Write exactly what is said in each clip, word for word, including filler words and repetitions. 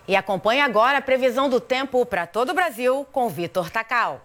E acompanhe agora a previsão do tempo para todo o Brasil com Vitor Tacal.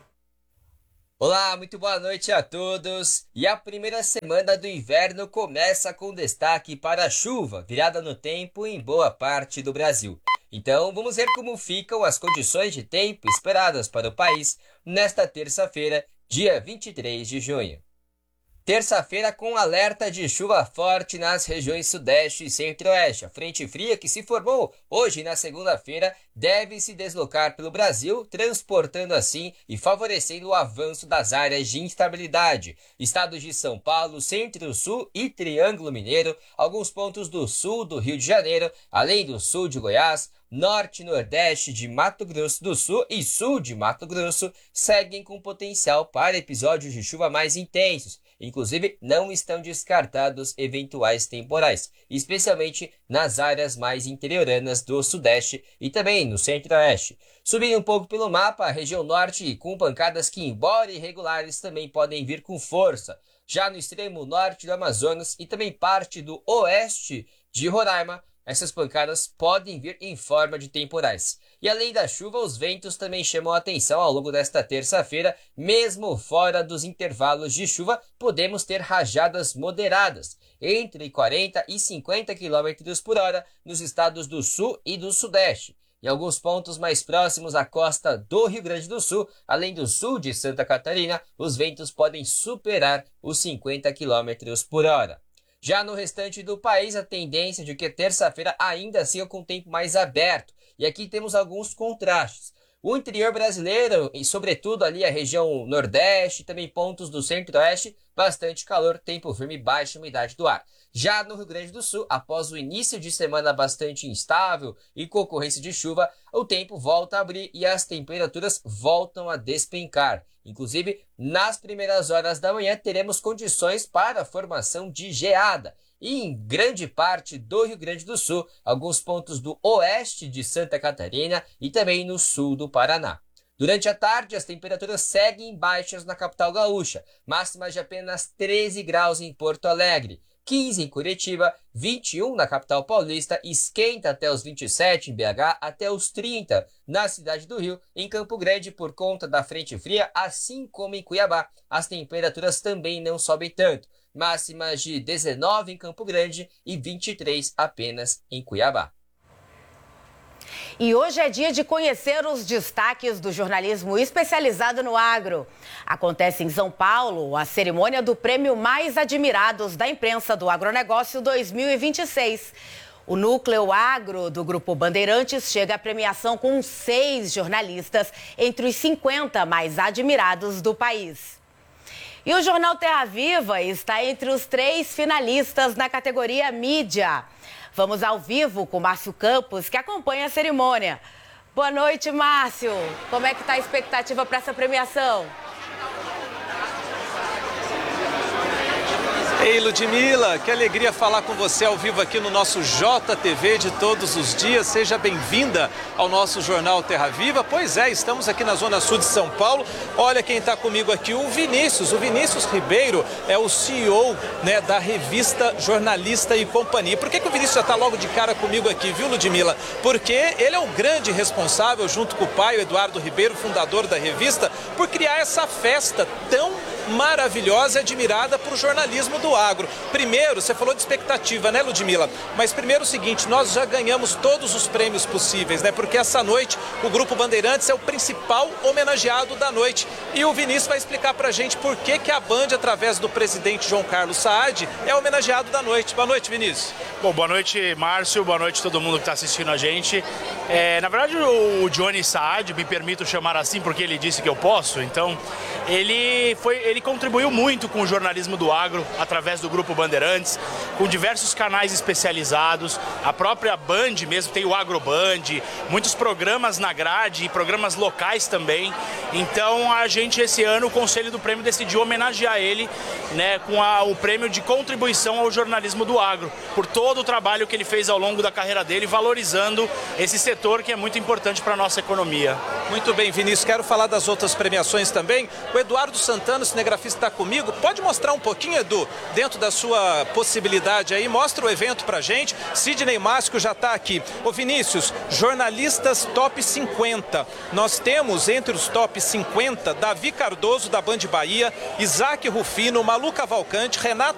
Olá, muito boa noite a todos. E a primeira semana do inverno começa com destaque para a chuva, virada no tempo em boa parte do Brasil. Então, vamos ver como ficam as condições de tempo esperadas para o país nesta terça-feira, dia vinte e três de junho. Terça-feira com alerta de chuva forte nas regiões sudeste e centro-oeste. A frente fria que se formou hoje na segunda-feira deve se deslocar pelo Brasil, transportando assim e favorecendo o avanço das áreas de instabilidade. Estados de São Paulo, Centro-Sul e Triângulo Mineiro, alguns pontos do sul do Rio de Janeiro, além do sul de Goiás, norte e nordeste de Mato Grosso do Sul e sul de Mato Grosso seguem com potencial para episódios de chuva mais intensos. Inclusive, não estão descartados eventuais temporais, especialmente nas áreas mais interioranas do sudeste e também no centro-oeste. Subindo um pouco pelo mapa, a região norte com pancadas que, embora irregulares, também podem vir com força. Já no extremo norte do Amazonas e também parte do oeste de Roraima, essas pancadas podem vir em forma de temporais. E além da chuva, os ventos também chamam a atenção ao longo desta terça-feira. Mesmo fora dos intervalos de chuva, podemos ter rajadas moderadas, entre quarenta e cinquenta quilômetros por hora nos estados do sul e do sudeste. Em alguns pontos mais próximos à costa do Rio Grande do Sul, além do sul de Santa Catarina, os ventos podem superar os cinquenta quilômetros por hora. Já no restante do país, a tendência de que terça-feira ainda siga com o tempo mais aberto. E aqui temos alguns contrastes. O interior brasileiro, e sobretudo ali a região nordeste, também pontos do centro-oeste, bastante calor, tempo firme e baixa umidade do ar. Já no Rio Grande do Sul, após o início de semana bastante instável e com ocorrência de chuva, o tempo volta a abrir e as temperaturas voltam a despencar. Inclusive, nas primeiras horas da manhã, teremos condições para a formação de geada. E em grande parte do Rio Grande do Sul, alguns pontos do oeste de Santa Catarina e também no sul do Paraná. Durante a tarde, as temperaturas seguem baixas na capital gaúcha, máximas de apenas treze graus em Porto Alegre, quinze em Curitiba, vinte e um na capital paulista, esquenta até os vinte e sete em B H, até os trinta na cidade do Rio. Em Campo Grande, por conta da frente fria, assim como em Cuiabá, as temperaturas também não sobem tanto, máximas de dezenove em Campo Grande e vinte e três apenas em Cuiabá. E hoje é dia de conhecer os destaques do jornalismo especializado no agro. Acontece em São Paulo a cerimônia do prêmio Mais Admirados da Imprensa do Agronegócio dois mil e vinte e seis. O Núcleo Agro do Grupo Bandeirantes chega à premiação com seis jornalistas entre os cinquenta mais admirados do país. E o Jornal Terra Viva está entre os três finalistas na categoria Mídia. Vamos ao vivo com Márcio Campos, que acompanha a cerimônia. Boa noite, Márcio. Como é que está a expectativa para essa premiação? Ei, Ludmila, que alegria falar com você ao vivo aqui no nosso J T V de todos os dias. Seja bem-vinda ao nosso Jornal Terra Viva. Pois é, estamos aqui na Zona Sul de São Paulo. Olha quem está comigo aqui, o Vinícius. O Vinícius Ribeiro é o C E O, né, da revista Jornalista e Companhia. Por que, que o Vinícius já está logo de cara comigo aqui, viu, Ludmila? Porque ele é o grande responsável, junto com o pai, o Eduardo Ribeiro, fundador da revista, por criar essa festa tão maravilhosa e admirada por jornalismo do agro. Primeiro, você falou de expectativa, né, Ludmila? Mas primeiro o seguinte, nós já ganhamos todos os prêmios possíveis, né? Porque essa noite o Grupo Bandeirantes é o principal homenageado da noite. E o Vinícius vai explicar pra gente por que que a Band, através do presidente João Carlos Saad, é homenageado da noite. Boa noite, Vinícius. Bom, boa noite, Márcio. Boa noite a todo mundo que está assistindo a gente. É, na verdade, o Johnny Saad, me permito chamar assim porque ele disse que eu posso, então ele, foi, ele contribuiu muito com o jornalismo do agro através do Grupo Bandeirantes, com diversos canais especializados, a própria Band mesmo tem o Agroband, muitos programas na grade e programas locais também. Então a gente esse ano, o Conselho do Prêmio decidiu homenagear ele, né, com a, o prêmio de contribuição ao jornalismo do agro, por todo o trabalho que ele fez ao longo da carreira dele, valorizando esse setor setor que é muito importante para a nossa economia. Muito bem, Vinícius, quero falar das outras premiações também. O Eduardo Santana, cinegrafista, está comigo. Pode mostrar um pouquinho, Edu, dentro da sua possibilidade aí? Mostra o evento pra gente. Sidney Máscio já está aqui. Ô Vinícius, jornalistas top cinquenta. Nós temos entre os top cinquenta Davi Cardoso, da Band Bahia, Isaac Rufino, Malu Cavalcante, Renato